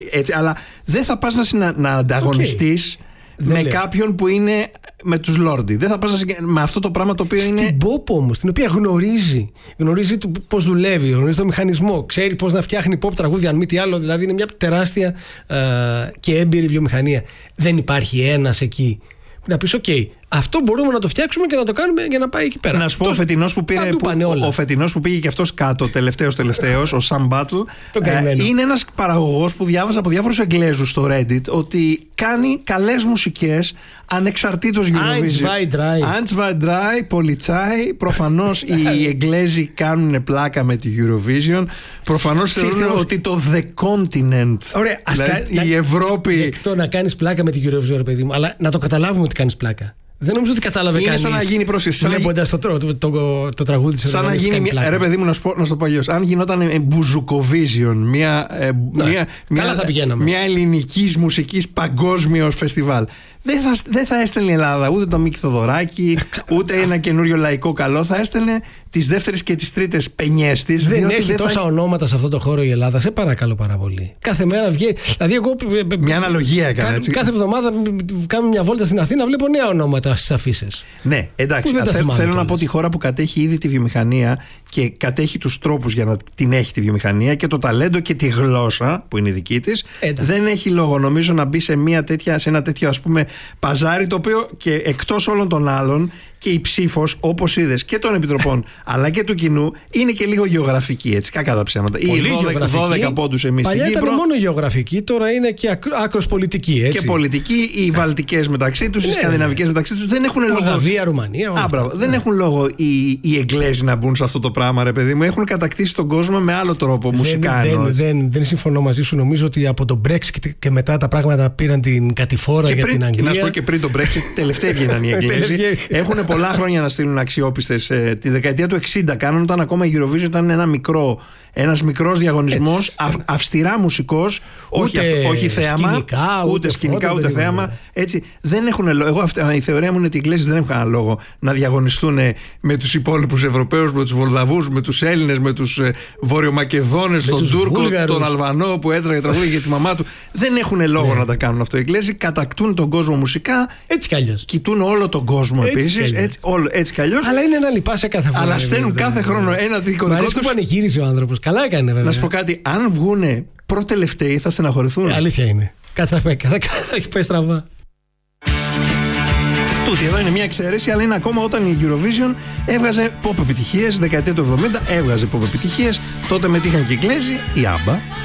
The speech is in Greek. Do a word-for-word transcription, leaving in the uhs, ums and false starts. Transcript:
Έτσι, αλλά δεν θα πας να, συνα, να ανταγωνιστείς okay. με λέω. κάποιον που είναι με τους Λόρντι. Δεν θα πας να συνα, με αυτό το πράγμα το οποίο Στην είναι. Στην pop όμως, την οποία γνωρίζει. Γνωρίζει πώς δουλεύει, γνωρίζει το μηχανισμό. Ξέρει πώς να φτιάχνει pop τραγούδια, αν μη τι άλλο. Δηλαδή είναι μια τεράστια ε, και έμπειρη βιομηχανία. Δεν υπάρχει ένας εκεί να πεις: OK, αυτό μπορούμε να το φτιάξουμε και να το κάνουμε για να πάει εκεί πέρα. Να σου πω, το, ο φετινός που, πήρε, που, ο φετινός που πήγε και αυτός κάτω, τελευταίος τελευταίος, ο Sam Battle, ε, είναι ένας παραγωγός που διάβαζα από διάφορους Εγγλέζους στο Reddit ότι κάνει καλές μουσικές ανεξαρτήτως Eurovision. Eins, zwei, drei, Polizei. Προφανώς οι Εγγλέζοι κάνουν πλάκα με τη Eurovision. Προφανώς θεωρούν ότι το The Continent, ωραία, δηλαδή κα... η Ευρώπη. Το να κάνεις πλάκα με τη Eurovision, ρε παιδί μου, αλλά να το καταλάβουμε ότι κάνεις πλάκα. Δεν νομίζω ότι κατάλαβε κανείς. Είναι σαν να γίνει πρόσκληση. Βλέποντας το, το, το, το, το τραγούδι της. Σαν να γίνει μια. Ρε παιδί μου, να σου πω, να σου το πω αλλιώς. Αν γινόταν Μπουζουκοβίζιον, μια, ε, ναι, μια, μια, μια ελληνικής μουσικής παγκόσμιο φεστιβάλ. Δεν θα, δεν θα έστελνε η Ελλάδα ούτε το Μίκη Θοδωράκη, ούτε ένα καινούριο λαϊκό καλό. Θα έστελνε τις δεύτερες και τις τρίτες πενιές της. Δεν έχει δεν τόσα θα... ονόματα σε αυτό το χώρο η Ελλάδα. Σε παρακαλώ πάρα πολύ. Κάθε μέρα βγαίνει. Δηλαδή, εγώ. Μια αναλογία έκανα, έτσι. Κάθε εβδομάδα κάνουμε μια βόλτα στην Αθήνα, βλέπω νέα ονόματα στις αφίσες. Ναι, εντάξει. Θε, θέλω να πω τη χώρα που κατέχει ήδη τη βιομηχανία και κατέχει τους τρόπους για να την έχει τη βιομηχανία και το ταλέντο και τη γλώσσα που είναι η δική της. Δεν έχει λόγο, νομίζω, να μπει σε, μια τέτοια, σε ένα τέτοιο, ας πούμε, παζάρι, το οποίο και εκτός όλων των άλλων και η ψήφος, όπως είδες, και των επιτροπών αλλά και του κοινού είναι και λίγο γεωγραφική, έτσι, κακά τα ψέματα. Πολύ δώδεκα, δώδεκα πόντους εμείς στην Κύπρο. Παλιά ήταν μόνο γεωγραφική, τώρα είναι και άκρος πολιτική, έτσι. Και πολιτική, οι βαλτικές μεταξύ τους, οι σκανδιναβικές μεταξύ τους δεν έχουν λόγο. Μολδαβία, Ρουμανία. Α, μπράβο, δεν έχουν λόγο οι, οι Εγγλέζοι να μπουν σε αυτό το πράγμα, ρε παιδί μου. Έχουν κατακτήσει τον κόσμο με άλλο τρόπο μουσικά. Δεν, δεν, δεν, δεν συμφωνώ μαζί σου. Νομίζω ότι από το Brexit και μετά τα πράγματα πήραν την κατηφόρα και για πριν, την Αγγλία. Και να σου πω και πριν το Brexit, τελευταία βγαίναν οι Εγγλέζοι. Έχουν πολλά χρόνια να στείλουν αξιόπιστες. Ε, τη δεκαετία του εξήντα κάνουν, όταν ακόμα η Eurovision ήταν ένα μικρό. Ένας μικρός διαγωνισμός, αυ, αυστηρά μουσικός, όχι, αυτό, όχι θέαμα, σκηνικά, ούτε, ούτε σκηνικά, ούτε φώτο, θέαμα. Έτσι, δεν έχουν λόγο. Εγώ, αυτή, η θεωρία μου είναι ότι οι Εγγλέζοι δεν έχουν κανένα λόγο να διαγωνιστούν με τους υπόλοιπους Ευρωπαίους, με τους Βολδαβούς, με τους Έλληνες, με τους ε, Βορειομακεδόνες, τον Τούρκο, Βούλγαρους, τον Αλβανό που έτραγε τραγούδια για τη μαμά του. Δεν έχουν λόγο ναι. να τα κάνουν αυτό. Οι Εγγλέζοι κατακτούν τον κόσμο μουσικά. Έτσι κι αλλιώς. Κοιτούν όλο τον κόσμο επίσης. Έτσι, έτσι κι αλλιώς. Αλλά είναι ένα λυπάσαι κάθε φορά. Αλλά στέλνουν κάθε χρόνο ένα δικό του. Πανηγύρισε ο άνθρωπος. Καλά έκανε, βέβαια. Να σου πω κάτι, αν βγούνε προτελευταίοι θα στεναχωρηθούν. Ε, αλήθεια είναι. Κάθε φορά έχει πάει στραβά. Τούτη εδώ είναι μια εξαίρεση, αλλά είναι ακόμα όταν η Eurovision έβγαζε pop επιτυχίες. Δεκαετία του εβδομήντα έβγαζε pop επιτυχίες. Τότε μετήχαν και οι Εγγλέζοι, η άμπα.